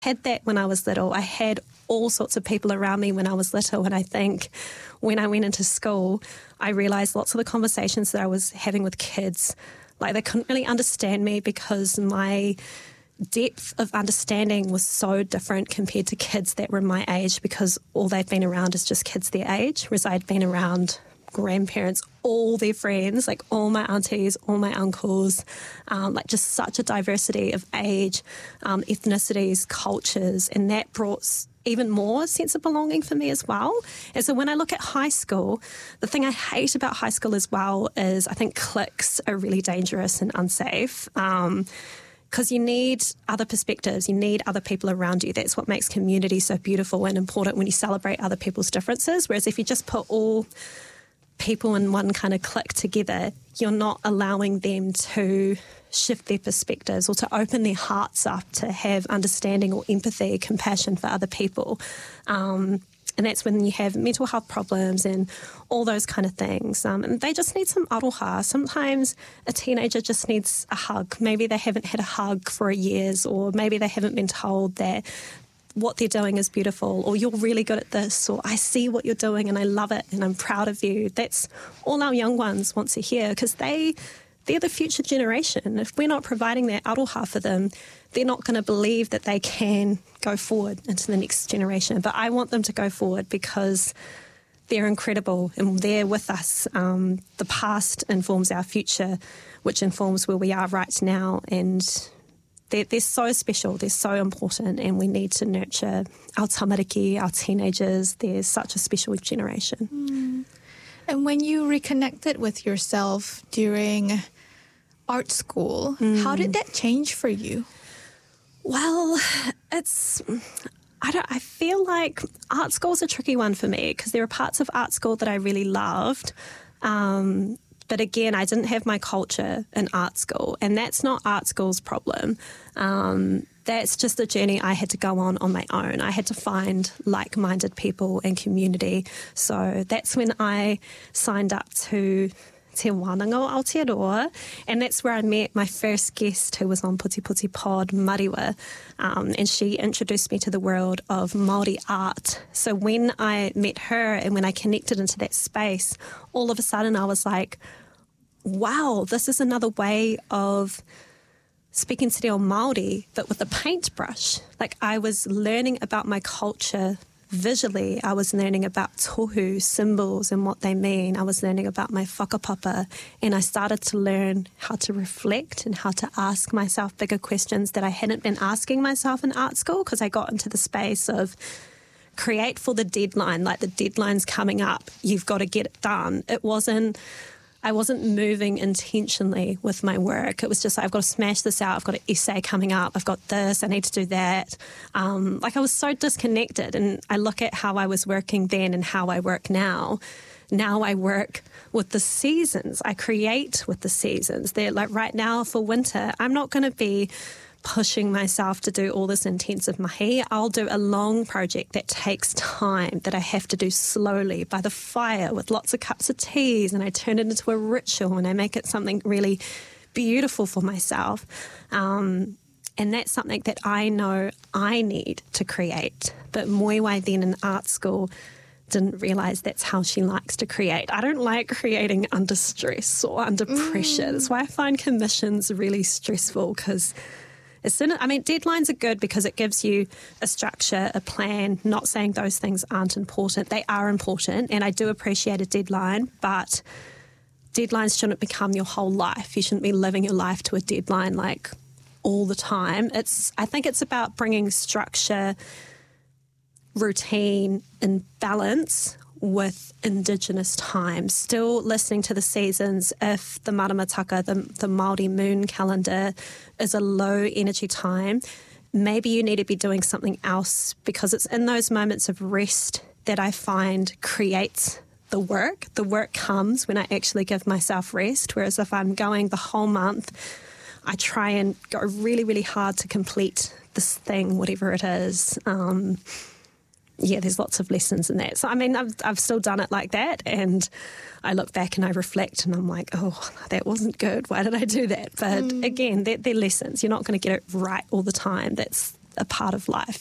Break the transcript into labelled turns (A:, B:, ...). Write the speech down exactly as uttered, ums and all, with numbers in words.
A: had that when I was little. I had all sorts of people around me when I was little, and I think when I went into school, I realised lots of the conversations that I was having with kids, like they couldn't really understand me because my depth of understanding was so different compared to kids that were my age, because all they'd been around is just kids their age, whereas I'd been around grandparents, all their friends, like all my aunties, all my uncles, um, like just such a diversity of age, um, ethnicities, cultures, and that brought even more sense of belonging for me as well. And so when I look at high school, the thing I hate about high school as well is I think cliques are really dangerous and unsafe. Um, Because you need other perspectives, you need other people around you. That's what makes community so beautiful and important when you celebrate other people's differences. Whereas if you just put all people in one kind of clique together, you're not allowing them to shift their perspectives or to open their hearts up to have understanding or empathy, compassion for other people. Um, And that's when you have mental health problems and all those kind of things. Um, and they just need some aroha. Sometimes a teenager just needs a hug. Maybe they haven't had a hug for years, or maybe they haven't been told that what they're doing is beautiful, or you're really good at this, or I see what you're doing and I love it and I'm proud of you. That's all our young ones want to hear, because they, they're the future generation. If we're not providing that aroha for them, they're not going to believe that they can go forward into the next generation. But I want them to go forward because they're incredible and they're with us. Um, the past informs our future, which informs where we are right now. And they're, they're so special, they're so important, and we need to nurture our tamariki, our teenagers. They're such a special generation.
B: Mm. And when you reconnected with yourself during art school, mm. how did that change for you?
A: Well, it's, I don't, I feel like art school's a tricky one for me, because there are parts of art school that I really loved. Um, but again, I didn't have my culture in art school, and that's not art school's problem. Um, that's just a journey I had to go on on my own. I had to find like-minded people and community. So that's when I signed up to Te Wānanga o Aotearoa, and that's where I met my first guest who was on Puti Puti Pod, Mariwa, um, and she introduced me to the world of Māori art. So when I met her and when I connected into that space, all of a sudden I was like, wow, this is another way of speaking te reo Māori, but with a paintbrush. Like, I was learning about my culture visually. I was learning about tohu, symbols and what they mean. I was learning about my whakapapa, and I started to learn how to reflect and how to ask myself bigger questions that I hadn't been asking myself in art school, because I got into the space of create for the deadline, like the deadline's coming up, you've got to get it done. It wasn't, I wasn't moving intentionally with my work. It was just like, I've got to smash this out. I've got an essay coming up. I've got this. I need to do that. Um, like, I was so disconnected. And I look at how I was working then and how I work now. Now I work with the seasons. I create with the seasons. They're like, right now for winter, I'm not going to be pushing myself to do all this intensive mahi. I'll do a long project that takes time, that I have to do slowly by the fire with lots of cups of teas, and I turn it into a ritual and I make it something really beautiful for myself. Um, and that's something that I know I need to create. But Moiwai then in art school didn't realise that's how she likes to create. I don't like creating under stress or under mm. pressure. That's why I find commissions really stressful, because As soon as, I mean, deadlines are good because it gives you a structure, a plan. Not saying those things aren't important. They are important, and I do appreciate a deadline, but deadlines shouldn't become your whole life. You shouldn't be living your life to a deadline like all the time. It's, I think it's about bringing structure, routine, and balance with Indigenous time, still listening to the seasons. If the Maramataka, the, the Māori moon calendar, is a low energy time, maybe you need to be doing something else, because it's in those moments of rest that I find creates the work. The work comes when I actually give myself rest, whereas if I'm going the whole month, I try and go really, really hard to complete this thing, whatever it is. Um, yeah, there's lots of lessons in that. So, I mean, I've, I've still done it like that, and I look back and I reflect and I'm like, oh, that wasn't good. Why did I do that? But mm. again, they're, they're lessons. You're not going to get it right all the time. That's a part of life.